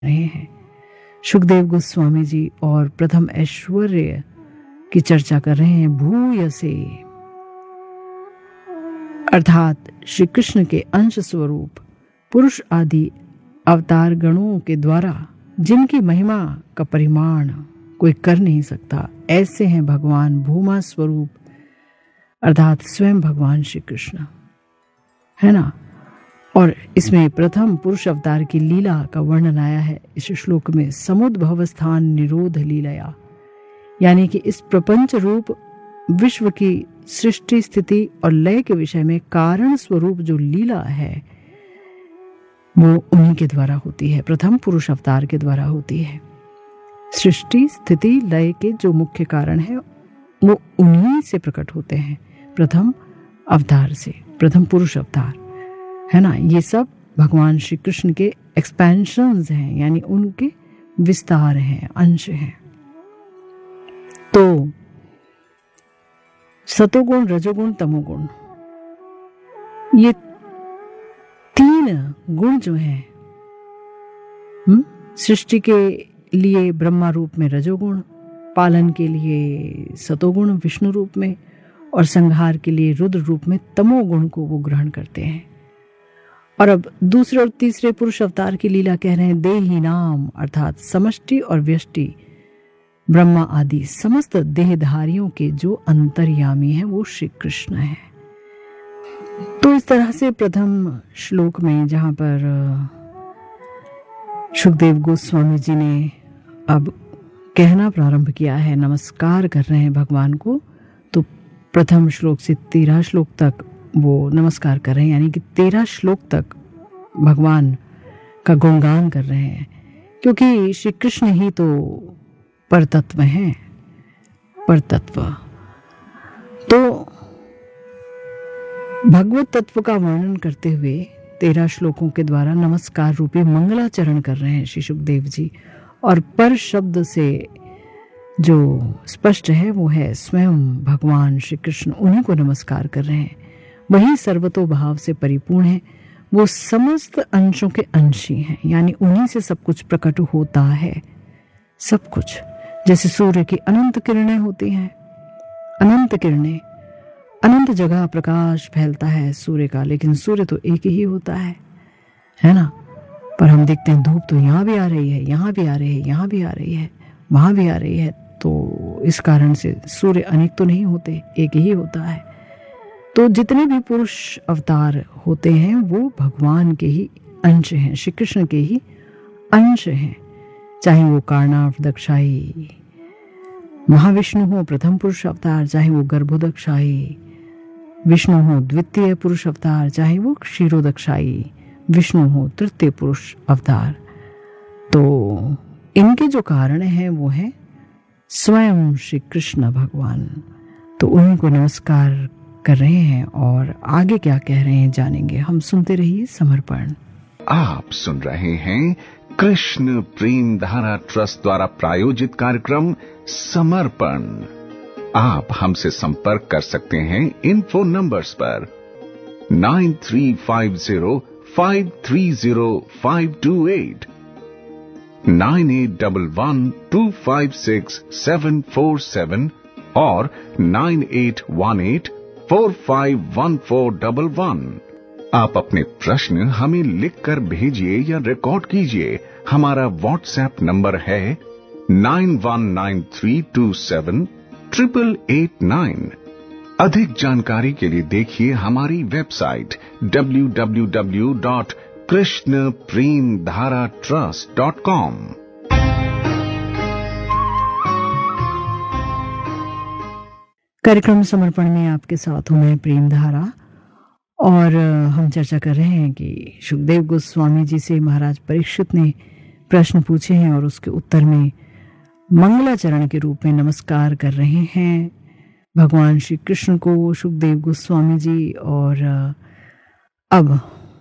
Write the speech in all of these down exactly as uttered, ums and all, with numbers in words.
रहे हैं। सुखदेव गोस्वामी जी और प्रथम ऐश्वर्य की चर्चा कर रहे हैं भूयसे, अर्थात श्री कृष्ण के अंश स्वरूप पुरुष आदि अवतार गणों के द्वारा जिनकी महिमा का परिमाण कोई कर नहीं सकता, ऐसे हैं भगवान भूमा स्वरूप, अर्थात स्वयं भगवान श्री कृष्ण, है ना। और इसमें प्रथम पुरुष अवतार की लीला का वर्णन आया है इस श्लोक में, समुद्भव स्थान निरोध लीलया, यानी कि इस प्रपंच रूप विश्व की सृष्टि स्थिति और लय के विषय में कारण स्वरूप जो लीला है वो उन्हीं के द्वारा होती है, प्रथम पुरुष अवतार के द्वारा होती है। सृष्टि स्थिति लय के जो मुख्य कारण है वो उन्हीं से प्रकट होते हैं, प्रथम अवतार से, प्रथम पुरुष अवतार, है ना। ये सब भगवान श्री कृष्ण के एक्सपेंशंस हैं, यानी उनके विस्तार हैं, अंश हैं। तो सतोगुण, रजोगुण, तमोगुण, ये तीन गुण जो हैं, सृष्टि के लिए ब्रह्मा रूप में रजोगुण, पालन के लिए सतोगुण विष्णु रूप में, और संहार के लिए रुद्र रूप में तमोगुण को वो ग्रहण करते हैं। और अब दूसरे और तीसरे पुरुष अवतार की लीला कह रहे हैं देही नाम, अर्थात समष्टि और व्यष्टि ब्रह्मा आदि समस्त देहधारियों के जो अंतर्यामी हैं वो श्री कृष्ण है। तो इस तरह से प्रथम श्लोक में जहां पर सुखदेव गोस्वामी जी ने अब कहना प्रारंभ किया है, नमस्कार कर रहे हैं भगवान को, तो प्रथम श्लोक से तेरह श्लोक तक वो नमस्कार कर रहे हैं, यानी कि तेरह श्लोक तक भगवान का गुणगान कर रहे हैं, क्योंकि श्री कृष्ण ही तो परतत्व हैं, परतत्व। तो भगवत तत्व का वर्णन करते हुए तेरह श्लोकों के द्वारा नमस्कार रूपी मंगलाचरण कर रहे हैं श्री सुखदेव जी, और पर शब्द से जो स्पष्ट है वो है स्वयं भगवान श्री कृष्ण, उन्हीं को नमस्कार कर रहे हैं। वही सर्वतो भाव से परिपूर्ण है, वो समस्त अंशों के अंशी हैं, यानी उन्हीं से सब कुछ प्रकट होता है, सब कुछ। जैसे सूर्य की अनंत किरणें होती हैं, अनंत किरणें, अनंत जगह प्रकाश फैलता है सूर्य का, लेकिन सूर्य तो एक ही होता है, है ना। पर हम देखते हैं धूप तो यहाँ भी आ रही है, यहाँ भी आ रही है, यहाँ भी आ रही है, वहाँ भी आ रही है, तो इस कारण से सूर्य अनेक तो नहीं होते, एक ही होता है। तो जितने भी पुरुष अवतार होते हैं वो भगवान के ही अंश हैं, श्री कृष्ण के ही अंश हैं, चाहे वो कारणार्थ दक्षाई महाविष्णु हो प्रथम पुरुष अवतार, चाहे वो गर्भोदक्षाई विष्णु हो द्वितीय पुरुष अवतार, चाहे वो क्षीरोदक्षाई विष्णु हो तृतीय पुरुष अवतार। तो इनके जो कारण हैं वो है स्वयं श्री कृष्ण भगवान। तो उन्हीं को नमस्कार कर रहे हैं, और आगे क्या कह रहे हैं जानेंगे। हम सुनते रहिए समर्पण। आप सुन रहे हैं कृष्ण प्रेम धारा ट्रस्ट द्वारा प्रायोजित कार्यक्रम समर्पण। आप हमसे संपर्क कर सकते हैं इन फोन नंबर्स पर nine three five zero five three zero five to eight, nine eight one one two five six seven four seven और nine eight one eight four five one four double one. आप अपने प्रश्न हमें लिखकर भेजिए या record कीजिए। हमारा व्हाट्सएप नंबर है nine one nine three to seven triple eight nine. अधिक जानकारी के लिए देखिए हमारी website W W W dot Krishna प्रेम धारा ट्रस्ट डॉट कॉम। कार्यक्रम समर्पण में आपके साथ हूं मैं प्रेम धारा, और हम चर्चा कर रहे हैं कि सुखदेव गोस्वामी जी से महाराज परीक्षित ने प्रश्न पूछे हैं और उसके उत्तर में मंगलाचरण के रूप में नमस्कार कर रहे हैं भगवान श्री कृष्ण को सुखदेव गोस्वामी जी। और अब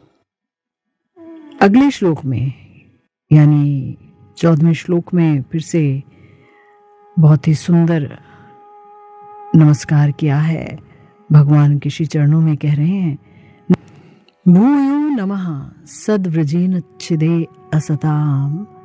अगले श्लोक में यानी चौदहवें श्लोक में फिर से बहुत ही सुंदर नमस्कार किया है, भगवान के श्री चरणों में कह रहे हैं भूयो नमः सद्व्रजेन छिदे असताम